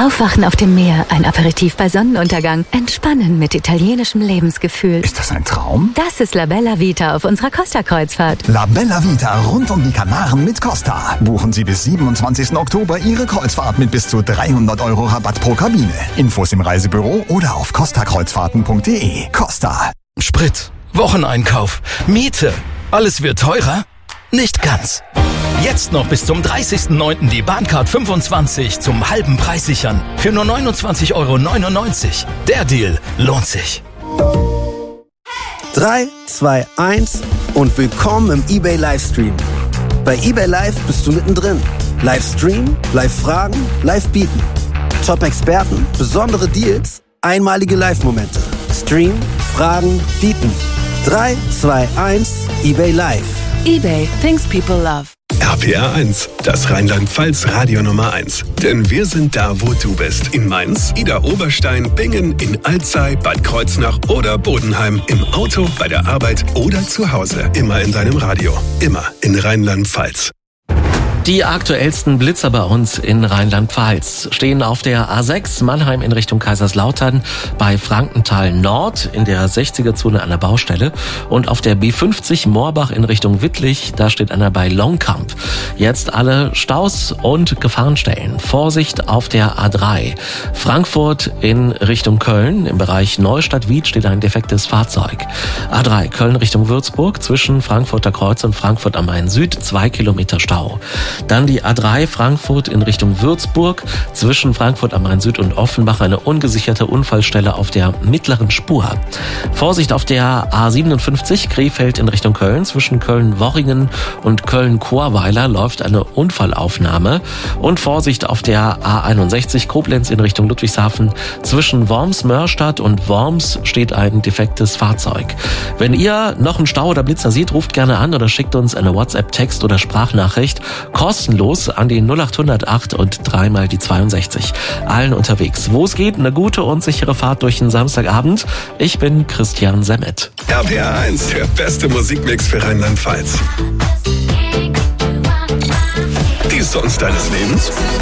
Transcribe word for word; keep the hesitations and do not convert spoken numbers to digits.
Aufwachen auf dem Meer, ein Aperitif bei Sonnenuntergang, entspannen mit italienischem Lebensgefühl. Ist das ein Traum? Das ist La Bella Vita auf unserer Costa-Kreuzfahrt. La Bella Vita rund um die Kanaren mit Costa. Buchen Sie bis siebenundzwanzigsten Oktober Ihre Kreuzfahrt mit bis zu dreihundert Euro Rabatt pro Kabine. Infos im Reisebüro oder auf costa kreuzfahrten punkt de. Costa. Sprit, Wocheneinkauf, Miete. Alles wird teurer? Nicht ganz. Jetzt noch bis zum dreißigsten neunten die Bahncard fünfundzwanzig zum halben Preis sichern. Für nur neunundzwanzig Euro neunundneunzig. Der Deal lohnt sich. drei, zwei, eins und willkommen im eBay Livestream. Bei eBay Live bist du mittendrin. Livestream, Live-Fragen, Live-Bieten. Top-Experten, besondere Deals, einmalige Live-Momente. Stream, Fragen, Bieten. drei, zwei, eins, eBay Live. eBay, things people love. R P R eins, das Rheinland-Pfalz Radio Nummer eins. Denn wir sind da, wo du bist. In Mainz, Idar-Oberstein, Bingen, in Alzey, Bad Kreuznach oder Bodenheim. Im Auto, bei der Arbeit oder zu Hause. Immer in deinem Radio. Immer in Rheinland-Pfalz. Die aktuellsten Blitzer bei uns in Rheinland-Pfalz stehen auf der A sechs Mannheim in Richtung Kaiserslautern bei Frankenthal Nord in der sechziger-Zone an der Baustelle und auf der B fünfzig Moorbach in Richtung Wittlich, da steht einer bei Longkamp. Jetzt alle Staus und Gefahrenstellen. Vorsicht auf der A drei. Frankfurt in Richtung Köln, im Bereich Neustadt-Wied steht ein defektes Fahrzeug. A drei Köln Richtung Würzburg, zwischen Frankfurter Kreuz und Frankfurt am Main Süd, zwei Kilometer Stau. Dann die A drei Frankfurt in Richtung Würzburg, zwischen Frankfurt am Main Süd und Offenbach eine ungesicherte Unfallstelle auf der mittleren Spur. Vorsicht auf der A siebenundfünfzig Krefeld in Richtung Köln, zwischen Köln-Worringen und Köln-Chorweiler läuft eine Unfallaufnahme. Und Vorsicht auf der A einundsechzig Koblenz in Richtung Ludwigshafen, zwischen Worms-Mörstadt und Worms steht ein defektes Fahrzeug. Wenn ihr noch einen Stau oder Blitzer seht, ruft gerne an oder schickt uns eine WhatsApp-Text- oder Sprachnachricht kostenlos an die null acht null acht und dreimal die zweiundsechzig. Allen unterwegs. Wo es geht, eine gute und sichere Fahrt durch den Samstagabend. Ich bin Christian Semmet. R P R eins, der beste Musikmix für Rheinland-Pfalz. Die Songs deines Lebens?